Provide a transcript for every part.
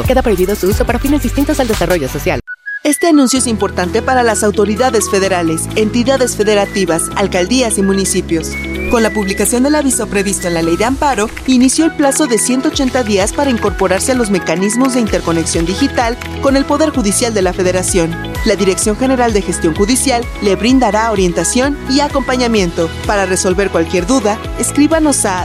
Queda prohibido su uso para fines distintos al desarrollo social. Este anuncio es importante para las autoridades federales, entidades federativas, alcaldías y municipios. Con la publicación del aviso previsto en la Ley de Amparo, inició el plazo de 180 días para incorporarse a los mecanismos de interconexión digital con el Poder Judicial de la Federación. La Dirección General de Gestión Judicial le brindará orientación y acompañamiento. Para resolver cualquier duda, escríbanos a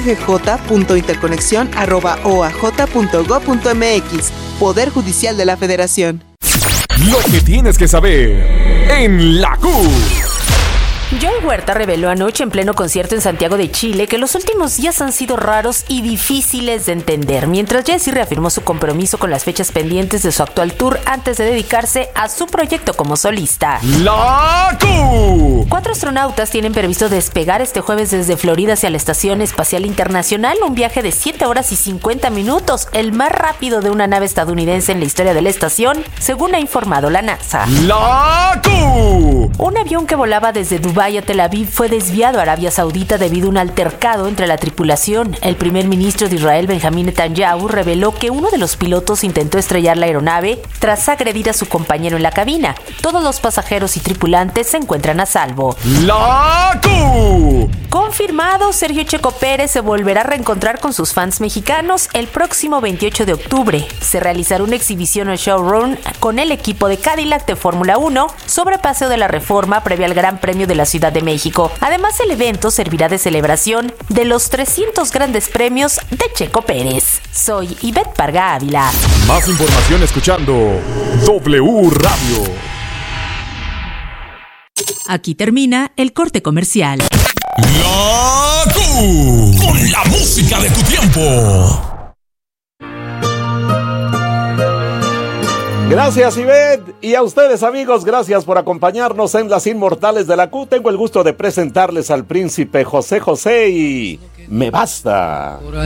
dggj.interconexión@oaj.gov.mx. Poder Judicial de la Federación. Lo que tienes que saber en la Q. Joey Huerta reveló anoche en pleno concierto en Santiago de Chile que los últimos días han sido raros y difíciles de entender, mientras Jessie reafirmó su compromiso con las fechas pendientes de su actual tour antes de dedicarse a su proyecto como solista. La Q. 4 astronautas tienen previsto despegar este jueves desde Florida hacia la Estación Espacial Internacional, un viaje de 7 horas y 50 minutos, el más rápido de una nave estadounidense en la historia de la estación, según ha informado la NASA. La Q. Un avión que volaba desde Dubái a Tel Aviv fue desviado a Arabia Saudita debido a un altercado entre la tripulación. El primer ministro de Israel, Benjamín Netanyahu, reveló que uno de los pilotos intentó estrellar la aeronave tras agredir a su compañero en la cabina. Todos los pasajeros y tripulantes se encuentran a salvo. La Q. Confirmado, Sergio Checo Pérez se volverá a reencontrar con sus fans mexicanos el próximo 28 de octubre. Se realizará una exhibición o showrun con el equipo de Cadillac de Fórmula 1 sobre Paseo de la Reforma previo al Gran Premio de la Ciudad de México. Además, el evento servirá de celebración de los 300 grandes premios de Checo Pérez. Soy Ivette Parga Ávila. Más información escuchando W Radio. Aquí termina el corte comercial. La Q, con la música de tu tiempo. Gracias, Ivette. Y a ustedes, amigos, gracias por acompañarnos en Las Inmortales de la Q. Tengo el gusto de presentarles al príncipe José José y Me Basta.